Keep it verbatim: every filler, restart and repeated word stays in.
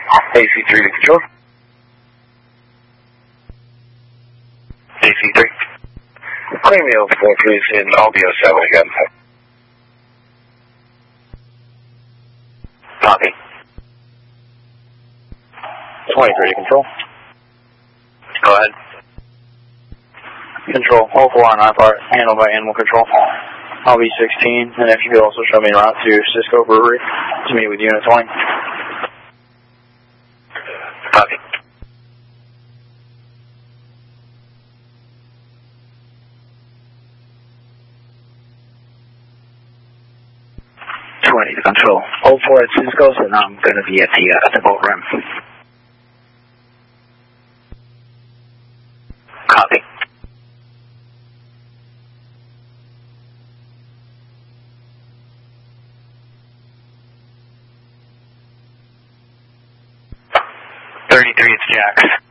A C three to control. A C three. Claim me over four, please, and I'll be oh seven again. Copy. twenty-three to control. Go ahead. Control, all four on I part, handled by Animal Control. I'll be sixteen, and if you could also show me a route to Cisco Brewery to meet with Unit twenty. Copy. twenty to control. all four at Cisco's, and I'm going to be at the, uh, at the boat ramp. Copy. thirty-three, it's Jax.